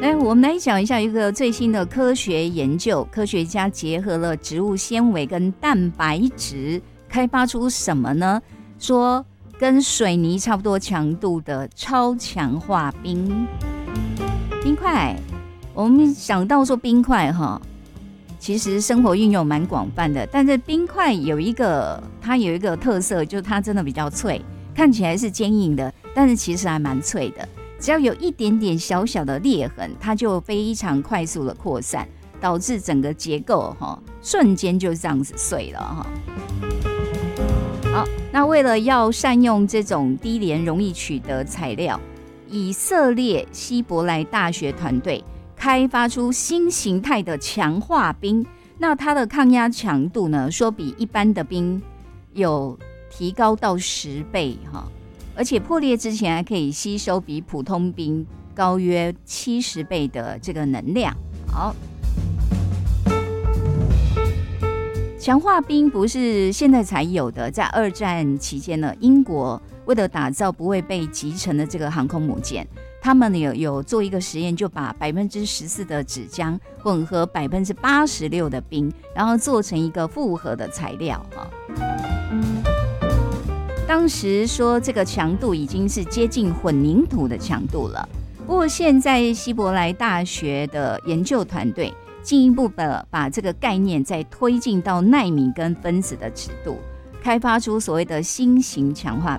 来，我们来讲一下一个最新的科学研究，科学家结合了植物纤维跟蛋白质，开发出什么呢？说跟水泥差不多强度的超强化冰块。我们想到说冰块哈，其实生活运用蛮广泛的，但是冰块它有一个特色，就是它真的比较脆，看起来是坚硬的，但是其实还蛮脆的。只要有一点点小小的裂痕，它就非常快速的扩散，导致整个结构瞬间就这样子碎了哈。好，那为了要善用这种低廉容易取得材料，以色列希伯来大学团队开发出新形态的强化冰。那它的抗压强度呢，说比一般的冰有提高到10倍哈。而且破裂之前还可以吸收比普通冰高约70倍的这个能量。好，强化冰不是现在才有的，在2战期间呢，英国为了打造不会被击沉的这个航空母舰，他们有做一个实验，就把14%的纸浆混合86%的冰，然后做成一个复合的材料哈。当时说这个强度已经是接近混凝土的强度了，不过现在希伯来大学的研究团队进一步的把这个概念再推进到奈米跟分子的尺度，开发出所谓的新型强化